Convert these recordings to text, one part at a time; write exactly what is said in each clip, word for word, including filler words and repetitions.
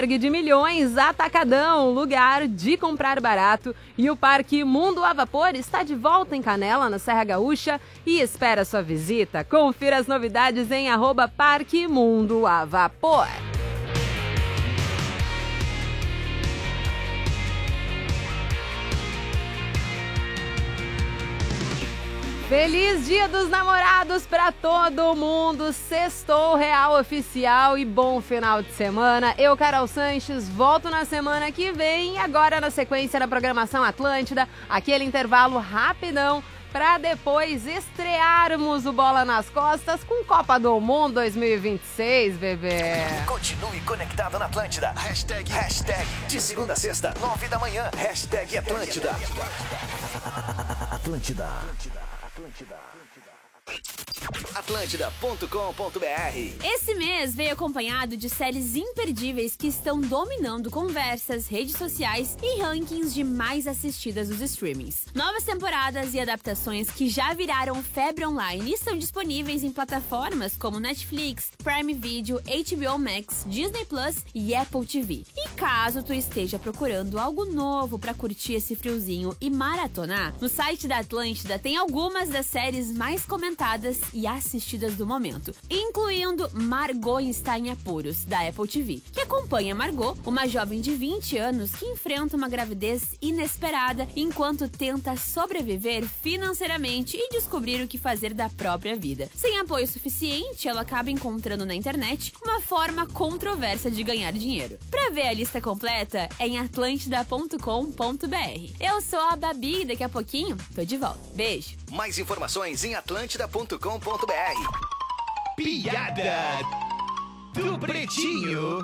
Targue de Milhões, Atacadão, lugar de comprar barato. E o Parque Mundo a Vapor está de volta em Canela, na Serra Gaúcha, e espera sua visita. Confira as novidades em arroba Parque Mundo a Vapor. Feliz Dia dos Namorados para todo mundo, sextou real oficial e bom final de semana. Eu, Carol Sanches, volto na semana que vem e agora na sequência da programação Atlântida, aquele intervalo rapidão para depois estrearmos o Bola nas Costas com Copa do Mundo dois mil e vinte e seis, bebê. Continue conectado na Atlântida. Hashtag, hashtag, de segunda a sexta, nove da manhã. Hashtag Atlântida. Atlântida. Atlântida. Atlântida ponto com ponto br. Esse mês veio acompanhado de séries imperdíveis que estão dominando conversas, redes sociais e rankings de mais assistidas dos streamings. Novas temporadas e adaptações que já viraram febre online estão disponíveis em plataformas como Netflix, Prime Video, H B O Max, Disney Plus e Apple T V. E caso tu esteja procurando algo novo pra curtir esse friozinho e maratonar, no site da Atlântida tem algumas das séries mais comentadas e assistidas do momento, incluindo Margot está em apuros, da Apple T V, que acompanha Margot, uma jovem de vinte anos que enfrenta uma gravidez inesperada enquanto tenta sobreviver financeiramente e descobrir o que fazer da própria vida. Sem apoio suficiente, ela acaba encontrando na internet uma forma controversa de ganhar dinheiro. Pra ver a lista completa, é em atlântida ponto com ponto br. Eu sou a Babi e daqui a pouquinho tô de volta. Beijo! Mais informações em atlântida ponto com ponto br. Piada do Pretinho.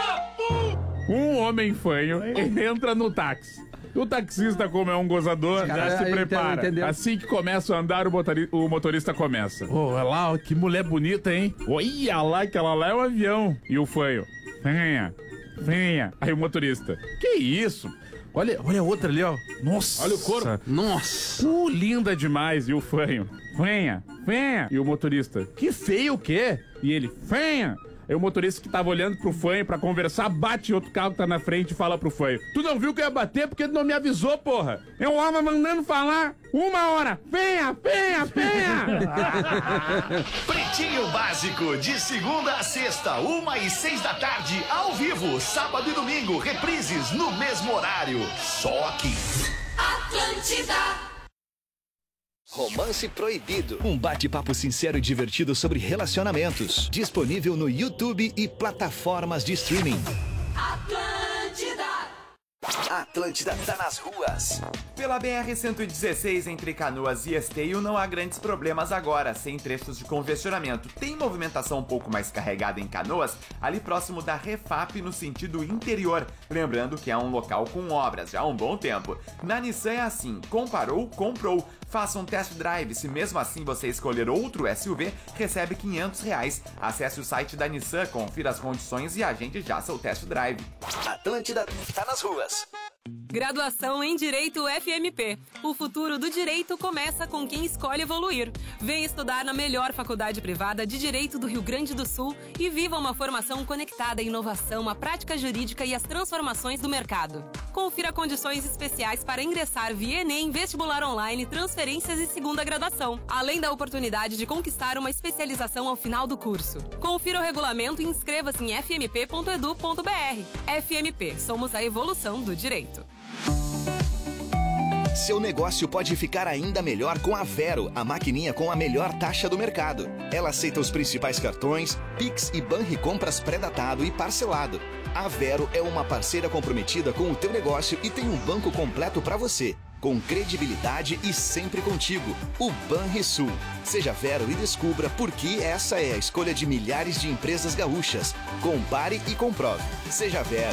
Um homem fanho entra no táxi. O taxista, como é um gozador, já se prepara. Entendeu? Assim que começa a andar, o, motori- o motorista começa. Ô, olha lá, que mulher bonita, hein? Olha lá, aquela lá é um avião. E o fanho, venha, venha. Aí o motorista, que isso? Olha, olha a outra ali, ó. Nossa. Olha o corpo. Nossa. Uh, linda demais. E o fanho, venha, venha. E o motorista, que feio o quê? E ele, venha. Aí o motorista que tava olhando pro fanho pra conversar, bate em outro carro que tá na frente e fala pro fanho, tu não viu que eu ia bater porque tu não me avisou, porra? Eu tava mandando falar uma hora. Venha, venha, venha. Pretinho Básico, de segunda a sexta, uma e seis da tarde, ao vivo, sábado e domingo, reprises no mesmo horário. Só aqui. Atlântida. Romance Proibido. Um bate-papo sincero e divertido sobre relacionamentos. Disponível no YouTube e plataformas de streaming. Atlântida. Atlântida tá nas ruas. Pela B R cento e dezesseis, entre Canoas e Esteio, não há grandes problemas agora, sem trechos de congestionamento. Tem movimentação um pouco mais carregada em Canoas, ali próximo da Refap, no sentido interior. Lembrando que é um local com obras já há um bom tempo. Na Nissan é assim, comparou, comprou. Faça um test drive, se mesmo assim você escolher outro S U V, recebe quinhentos reais. Acesse o site da Nissan, confira as condições e agende já seu test drive. Atlântida tá nas ruas. Graduação em Direito F M P. O futuro do direito começa com quem escolhe evoluir. Vem estudar na melhor faculdade privada de Direito do Rio Grande do Sul e viva uma formação conectada à inovação, à prática jurídica e às transformações do mercado. Confira condições especiais para ingressar via Enem, vestibular online, transferências e segunda graduação, além da oportunidade de conquistar uma especialização ao final do curso. Confira o regulamento e inscreva-se em f m p ponto edu ponto b r. F M P, somos a evolução do direito. Seu negócio pode ficar ainda melhor com a Vero, a maquininha com a melhor taxa do mercado. Ela aceita os principais cartões, Pix e Banricompras pré-datado e parcelado. A Vero é uma parceira comprometida com o teu negócio e tem um banco completo para você, com credibilidade e sempre contigo, o Banrisul. Seja Vero e descubra por que essa é a escolha de milhares de empresas gaúchas. Compare e comprove. Seja Vero.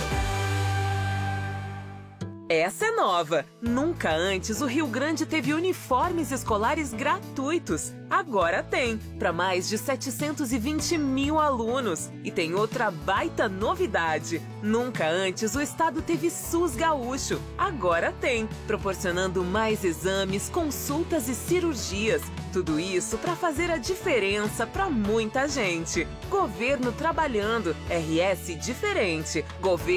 Essa é nova. Nunca antes o Rio Grande teve uniformes escolares gratuitos. Agora tem, para mais de setecentos e vinte mil alunos. E tem outra baita novidade. Nunca antes o estado teve SUS gaúcho. Agora tem, proporcionando mais exames, consultas e cirurgias. Tudo isso para fazer a diferença para muita gente. Governo trabalhando. R S diferente. Governo